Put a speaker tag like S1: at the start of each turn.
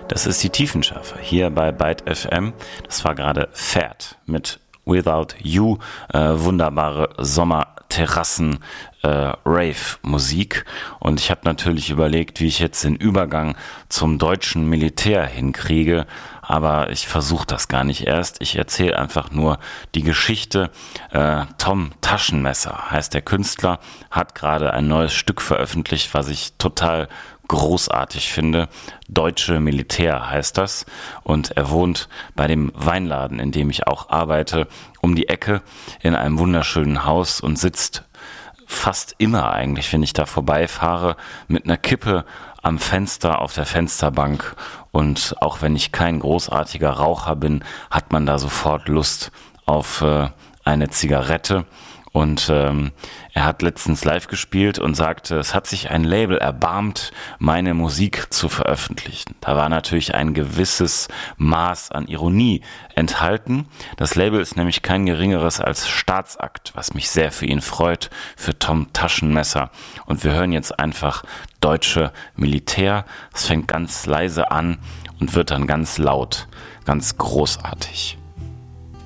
S1: Das ist die Tiefenschärfe hier bei Byte FM. Das war gerade Fährt mit Without You, wunderbare Sommerterrassen Rave-Musik. Und ich habe natürlich überlegt, wie ich jetzt den Übergang zum deutschen Militär hinkriege, aber ich versuche das gar nicht erst. Ich erzähle einfach nur die Geschichte. Tom Taschenmesser heißt der Künstler, hat gerade ein neues Stück veröffentlicht, was ich total großartig finde. Deutsche Militär heißt das. Und er wohnt bei dem Weinladen, in dem ich auch arbeite, um die Ecke in einem wunderschönen Haus und sitzt fast immer eigentlich, wenn ich da vorbeifahre, mit einer Kippe am Fenster auf der Fensterbank. Und auch wenn ich kein großartiger Raucher bin, hat man da sofort Lust auf eine Zigarette. Und er hat letztens live gespielt und sagte, es hat sich ein Label erbarmt, meine Musik zu veröffentlichen. Da war natürlich ein gewisses Maß an Ironie enthalten. Das Label ist nämlich kein geringeres als Staatsakt, was mich sehr für ihn freut, für Tom Taschenmesser. Und wir hören jetzt einfach Deutsche Militär. Es fängt ganz leise an und wird dann ganz laut, ganz großartig.